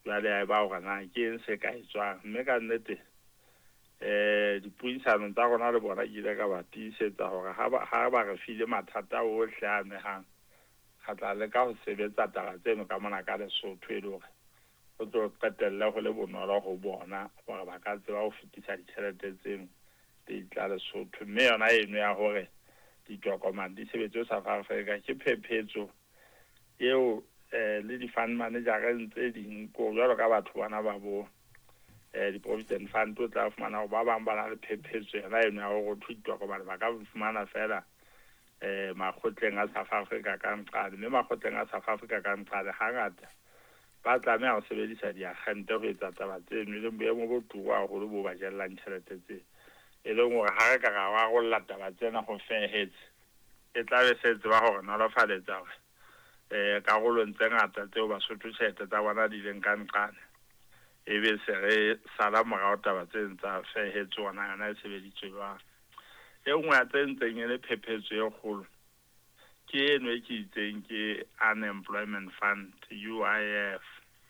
jwale a ba go na ke eng se ka etswang mme ka nnete dipuisano tsa rona le bona ke ile ka ba tiisetsa gore ha ba re file mathata ohle a amehang ga tla le ka go sebetsa taba tseno ka mona ka Lesotho e le gore go tlo qetella go le bonolo go bona gore ba ka tseba go fetisa ditšhelete tseno di tla Lesotho mme yona eno ya gore ditokomane di sebetse South Africa ke phephetso eo le di-fund managereng tse ding ko jwalo ka batho bana ba bo di-provident fund o tla fumana go ba bang ba na le phephetso yona eno ya go thwe ditokomane ba ka fumana fela makgotleng a South Africa ka nqane mme makgotleng a South Africa ka nqane hangata ba tlameha go sebedisa diagente go etsa taba tseno le boemo bo turu haholo bo ba jellang tšhelete tse e leng gore ga re ka ga wa go lla taba tsena go fehetse e tla be se tseba gore nolofaletsa gore karolong tse ngata tseo Basotho tšhelete tsa bona di leng ka nqane e be se re sala morago taba tse tsa fehetse ona yona e sebeditswe jwang e nngwe ya tse ntseng e le phephetso e kgolo ke eno e ke itseng ke unemployment fund UIF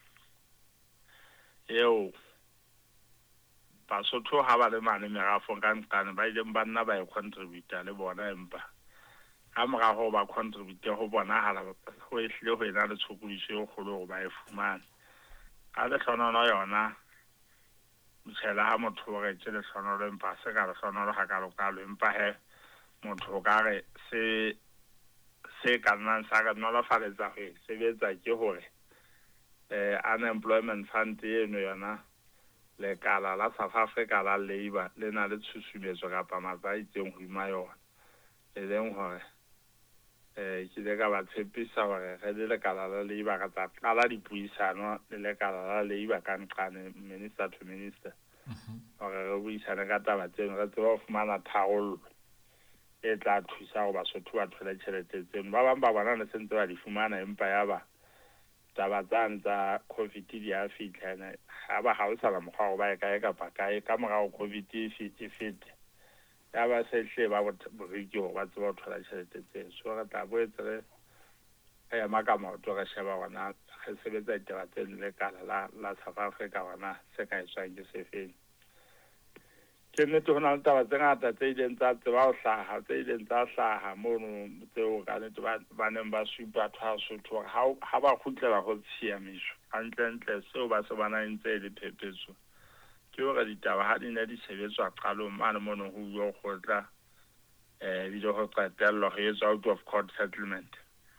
eo Basotho ha ba le mane merafong ka nqane ba ileng ba nna ba e contributa le bona empa ha morago ba contribute go bonahala go ehlile go ena le tshokodiso e kgolo go ba e fumane ka lehlonono yona motšhela ha motho o retse lehlonono empa se ka lehlonono ga ka lokalo empa he motho o ka re se ka nnang sa ka nolofaletsa go sebetsa ke gore unemployment fund eno yona lekala la South Africa la Labour le na le tshusumetso kapa matla a itseng hodima yona e leng gore ke ile ka ba tshepisa gore ge le lekala la Labour ka tsa qala dipuisano le lekala la Labour ka nqane minister to minister gore re buisane ka taba tseno re tseba go fumana tharollo e tla thusa go Basotho ba thole tšhelete tseno ba bang ba bona le sentse ba di fumana empa ya ba taba tsane tsa COVID di a fitlha ga ba ga o sala mokgwa go ba e kae kapa kae ka morago COVID e fete ya ba se hle ba boriki go ba tseba go thola tšhelete tseo so re tla boetse re ema ka maoto re sheba gona ge sebetsa ditaba tseno lekala la South Africa gona se ka etswang ke sefeng ke nnete go na le taba tse ngata tse ileng tsa tseba go hlaga tse ileng tsa hlaga mono tseo ka nnete ba neng ba supa batho ga Sotho ga ba khutlela go tshiamišo gantlentle seo ba se banang tse le phephetso ke gore ditaba ha di ne di sebetswa qalong mane mono go bua go tla ebile go qetellwa go etswa out of court settlement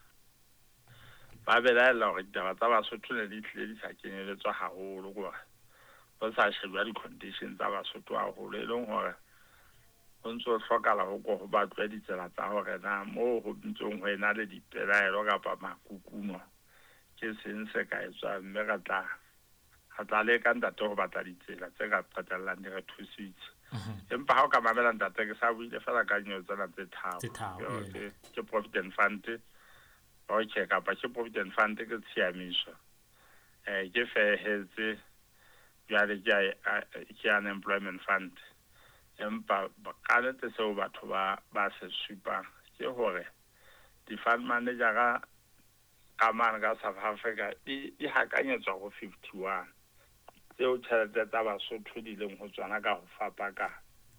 ba belaela gore ditaba tsa Basotho ne di tlile di sa kenyeletswa haholo gore go sa shebwa di-condition tsa Basotho haholo e leng gore go ntse o hlokala go batlwe ditsela tsa gore na mo go ntsong go ena le dipelaelo kapa makukuno ke seng se ka etswang mme ga tla le ka ntate go batla ditsela tse ka qetellang di re thusitse empa ha o ka mamela ntate ke sa buile fela ka nyo tsena tse tharo ke provident fund okay kapa ke provident fund ke tshiamiso ke fehetse jale ke unemployment fund empa ka nnete seo batho ba se supang ke gore di-fund manager ka mane ka South Africa di hakanyetswa go 51 tseo tšhelete tsa Basotho di leng go tswana ka go fapaka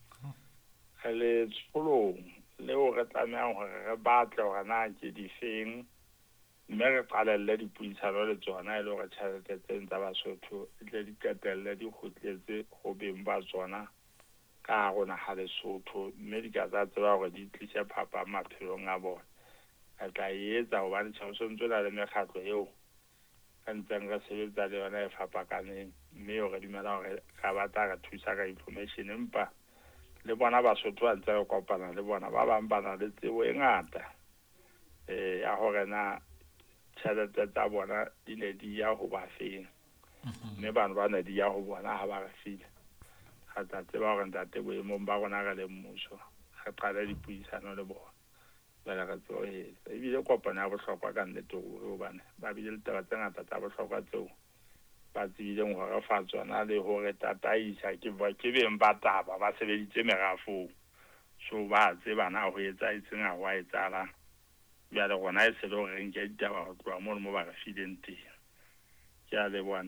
ge le tsholong leo re tlamehang gore re batle gore na ke di feng mme re qalelle dipuisano le tsona e le gore tšhelete tseng tsa Basotho e tle di qetelle di kgutletse go beng ba tsona ka gona ga Lesotho mme di ka tsa tseba gore di tlise phapang maphelong a bona re tla etsa gobane tšhaosentse na le mekgatlo eo ka ntseng re sebetsa le yona e fapakaneng mme yo re dumela gore ga ba tla re thusa ka information empa le bona Basotho ba ntse re kopana le bona ba bang ba na le tsebo e ngata ya gore na tšhelete tsa bona di ne di ya go ba feng mme bana ba ne di ya go bona ga ba re file ga tla tseba gore ntate boemong ba rona re le mmuso re qale dipuisano le bona bela ka tseo ebile kopana ya bohlokwa ka nnete ruri gobane ba bile le taba tse ngata tsa bohlokwa tseo ba tsebileng gore fa tsona le gore tataisa ke beng ba taba ba sebeditse merafong so ba tseba na go etsa itseng a go a etsalang bjale gona e se le gore nke ditaba go tloa mo ba re fileng teng ke a leboa